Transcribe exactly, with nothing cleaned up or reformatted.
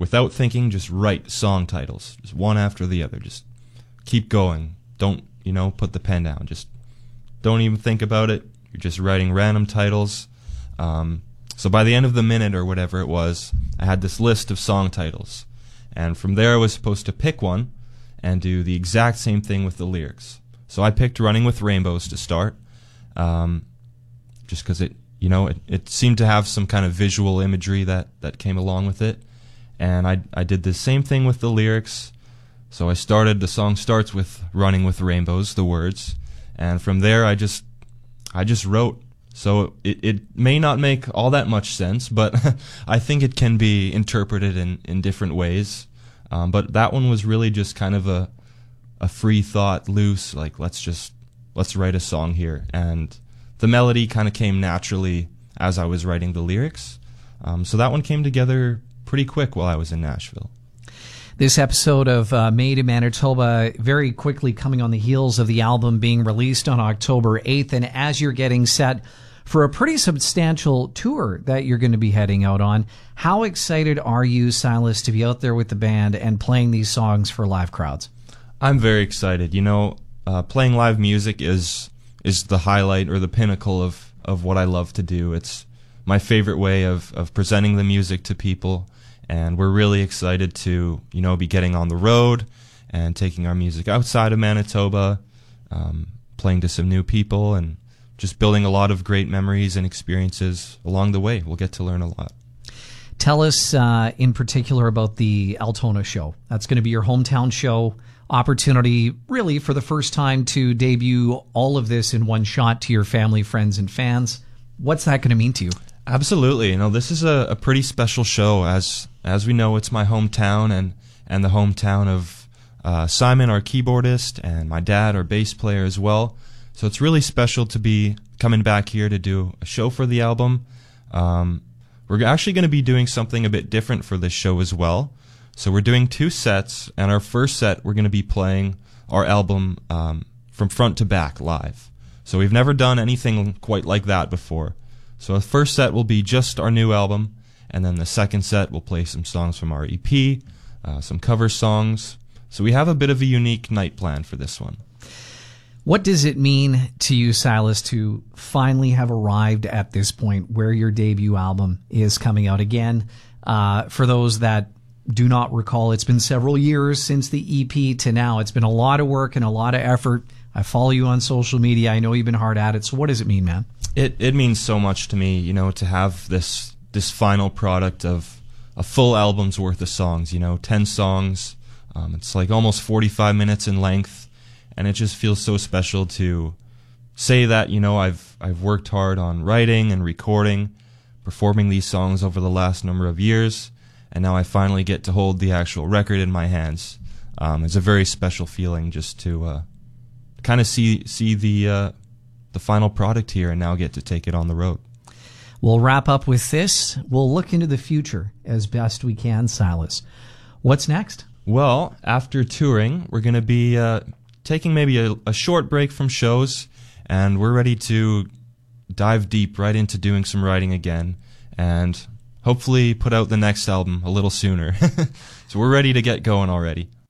without thinking, just write song titles, just one after the other. Just keep going. Don't, you know, put the pen down. Just don't even think about it. You're just writing random titles. Um, so by the end of the minute or whatever it was, I had this list of song titles. And from there I was supposed to pick one and do the exact same thing with the lyrics. So I picked Running with Rainbows to start, um, just because it, you know, it, it seemed to have some kind of visual imagery that, that came along with it. And I, I did the same thing with the lyrics. So I started, the song starts with Running with Rainbows, the words. And from there I just, I just wrote. So it, it may not make all that much sense, but I think it can be interpreted in, in different ways. Um, but that one was really just kind of a a free thought, loose, like let's just, let's write a song here. And the melody kind of came naturally as I was writing the lyrics. Um, so that one came together pretty quick while I was in Nashville. This episode of uh, Made in Manitoba very quickly coming on the heels of the album being released on October eighth. And as you're getting set for a pretty substantial tour that you're going to be heading out on, how excited are you, Silas, to be out there with the band and playing these songs for live crowds? I'm very excited. You know, uh, playing live music is is the highlight or the pinnacle of, of what I love to do. It's my favorite way of, of presenting the music to people. And we're really excited to, you know, be getting on the road and taking our music outside of Manitoba, um, playing to some new people, and just building a lot of great memories and experiences along the way. We'll get to learn a lot. Tell us uh, in particular about the Altona show. That's going to be your hometown show. Opportunity, really, for the first time to debut all of this in one shot to your family, friends, and fans. What's that going to mean to you? Absolutely. You know, this is a, a pretty special show. As as we know, it's my hometown and, and the hometown of uh, Simon, our keyboardist, and my dad, our bass player as well. So it's really special to be coming back here to do a show for the album. Um, we're actually going to be doing something a bit different for this show as well. So we're doing two sets, and our first set we're going to be playing our album um, from front to back live. So we've never done anything quite like that before. So the first set will be just our new album, and then the second set we'll play some songs from our E P, uh, some cover songs. So we have a bit of a unique night planned for this one. What does it mean to you, Silas, to finally have arrived at this point where your debut album is coming out again? Uh, for those that do not recall, it's been several years since the E P to now. It's been a lot of work and a lot of effort. I follow you on social media. I know you've been hard at it. So what does it mean, man? It it means so much to me, you know, to have this this final product of a full album's worth of songs, you know, ten songs. Um, it's like almost forty-five minutes in length, and it just feels so special to say that, you know, I've I've worked hard on writing and recording, performing these songs over the last number of years, and now I finally get to hold the actual record in my hands. Um, it's a very special feeling just to uh, kind of see see the uh, the final product here and now get to take it on the road. We'll wrap up with this. We'll look into the future as best we can, Silas. What's next? Well, after touring, we're going to be uh, taking maybe a, a short break from shows, and we're ready to dive deep right into doing some writing again, and hopefully put out the next album a little sooner. So we're ready to get going already.